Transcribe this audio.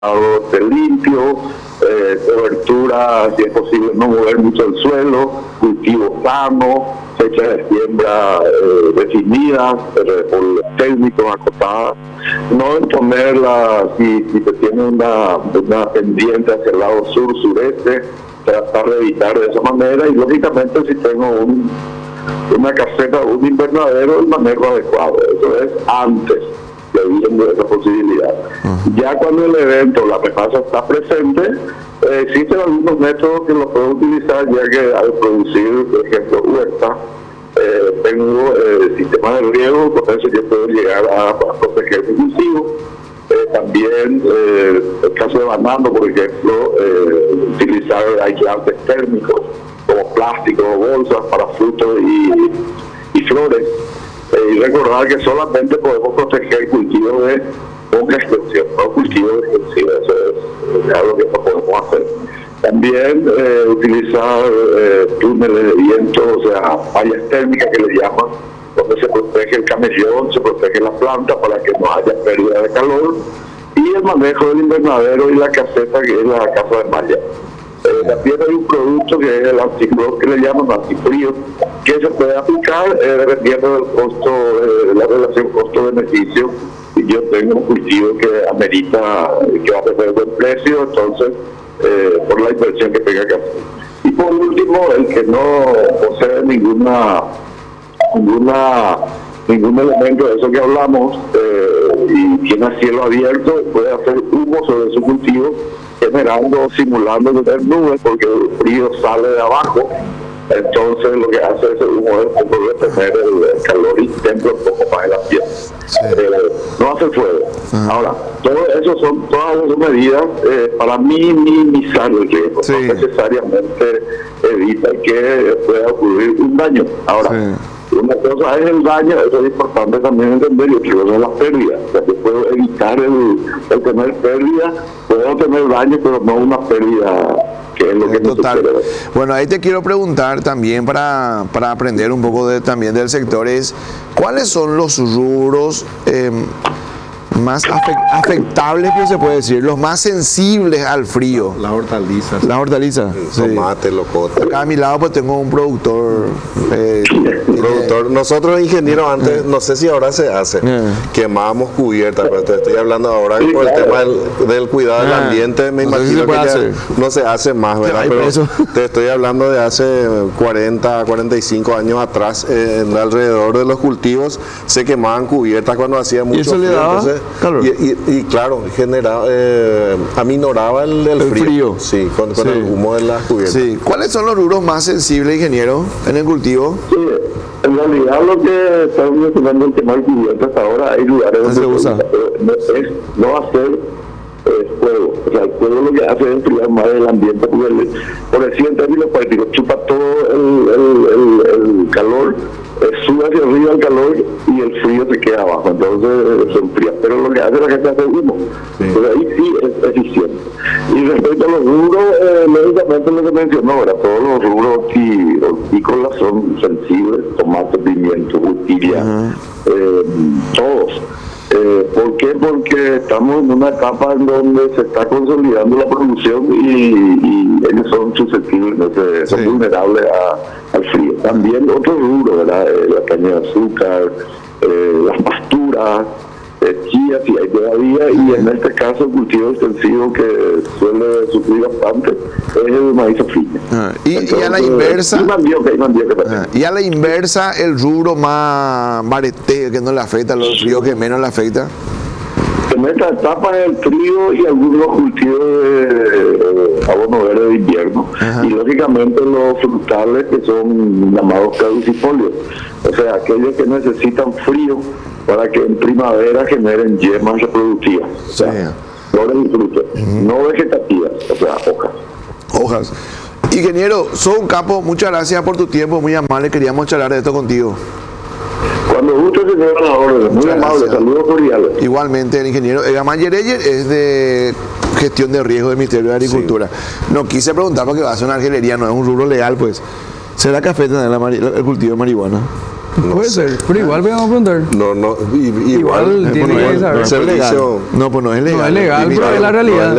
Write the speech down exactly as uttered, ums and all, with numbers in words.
de limpio, eh, cobertura, si es posible no mover mucho el suelo, cultivo sano, fecha de siembra eh, definidas, eh, por técnicos acotadas, no imponerla si, si se tiene una, una pendiente hacia el lado sur-sureste, tratar de evitar de esa manera, y lógicamente si tengo un, una caseta o un invernadero, el manejo adecuado, eso es antes de viendo esa posibilidad. Uh-huh. Ya cuando el evento, la amenaza está presente, eh, existen algunos métodos que lo puedo utilizar, ya que al producir, por ejemplo, huerta, eh, tengo eh, sistema de riego, con eso yo puedo llegar a, a proteger mi cultivo. Eh, también, eh, el caso de banano, por ejemplo, eh, utilizar aislantes térmicos como plástico o bolsas para frutos y, y flores. Eh, y recordar que solamente podemos proteger cultivos de poca extensión, no cultivos de extensión, eso es, es algo que no podemos hacer. También eh, utilizar eh, túneles de viento, o sea, mallas térmicas que le llaman, donde se protege el camellón, se protege la planta para que no haya pérdida de calor, y el manejo del invernadero y la caseta, que es la casa de malla. Eh, también hay un producto que es el antifrío, que le llaman antifrío, que se puede aplicar eh, dependiendo del costo, eh, de la relación costo-beneficio. Y yo tengo un cultivo que amerita, que va a tener buen precio, entonces, eh, por la inversión que tenga que hacer. Y por último, el que no posee ninguna, ninguna ningún elemento de eso que hablamos, eh, y tiene cielo abierto, puede hacer humo sobre su cultivo, generando, simulando tener nubes, porque el frío sale de abajo, entonces lo que hace ese humo es poder tener el, el calor y templo un poco más en la piel. Sí. Eh, no hace fuego. Uh-huh. Ahora, todo eso son todas esas medidas eh, para minimizar el riesgo, sí. No necesariamente evita que pueda ocurrir un daño. Ahora, sí. Una cosa es el daño, eso es importante también entender, y otra cosa es la pérdida. O sea, yo puedo evitar el, el tener pérdida, puedo tener daño, pero no una pérdida que es lo que total. Bueno, ahí te quiero preguntar también para, para aprender un poco de, también del sector, es ¿cuáles son los rubros eh, más afectables, que se puede decir, los más sensibles al frío? Las hortalizas. Las hortalizas. El sí. Tomate, locote. Acá a mi lado pues tengo un productor. Eh, productor. Nosotros ingenieros antes, eh. no sé si ahora se hace, eh. quemábamos cubiertas, pero te estoy hablando ahora sí, por claro. el tema del, del cuidado eh. del ambiente, me no imagino que ya no se hace más, ¿verdad? Pero eso. Te estoy hablando de hace cuarenta, cuarenta y cinco años atrás, eh, alrededor de los cultivos se quemaban cubiertas cuando hacía mucho ¿Y eso frío. Le daba? Entonces, Claro. Y, y, y claro, generaba, eh, aminoraba el, el, el frío. frío. Sí, con, con sí. el humo de las cubiertas. Sí. ¿Cuáles son los rubros más sensibles, ingeniero, en el cultivo? Sí, en realidad lo que estamos mencionando el tema del cubierto hasta ahora, hay lugares donde se usa. No, es no hacer eh, fuego. O sea, el fuego lo que hace es enfriar más el ambiente, porque el, por decir en términos prácticos, chupa todo el, el, el, el calor, eh, sube hacia arriba el calor y el frío se queda abajo, entonces eh, se enfría. Pero lo que hace la gente hace humo, sí. Entonces ahí sí es eficiente. Y respecto a los rubros, eh, lógicamente lo que mencionó, ahora todos los rubros hortícolas son sensibles, tomate, pimiento, frutilla, uh-huh. eh, todos. Eh, ¿Por qué? Porque estamos en una etapa en donde se está consolidando la producción y, y ellos son susceptibles, no sé, son sí. vulnerables a, al frío. También otros rubros, ¿verdad? Eh, la caña de azúcar, eh, las pasturas, eh, chía, si hay todavía, y en este caso el cultivo extensivo que suele sufrir bastante es el maíz afriña. Ah, y, Entonces, y a la inversa, y, mandioca, y, mandioca ah, y a la inversa, el rubro más barete, que no le afecta, los fríos que menos le afecta. En esta etapa es el frío y algunos cultivos de abono verde de invierno. Ajá. Y lógicamente los frutales que son llamados caducifolios, o sea, aquellos que necesitan frío para que en primavera generen yemas reproductivas, o sea, sí. flores y frutos, uh-huh. no vegetativas, o sea, hojas. Hojas. Ingeniero, sos un capo, muchas gracias por tu tiempo, muy amable, queríamos charlar de esto contigo. Cuando guste, señor, a la orden, muy amable, saludos cordiales. Igualmente, el ingeniero Egaman Yereyer es de gestión de riesgo del Ministerio de Agricultura. Sí. No quise preguntar porque va a ser una argelería, no es un rubro legal, pues. ¿Será café tener la, el cultivo de marihuana? No Puede sé. ser, pero igual vamos a preguntar. No, no, i- igual, Igual eh, tiene no, que no, saber. el servicio- No, pues no es legal. No es legal, Y pero mira, es la no es realidad.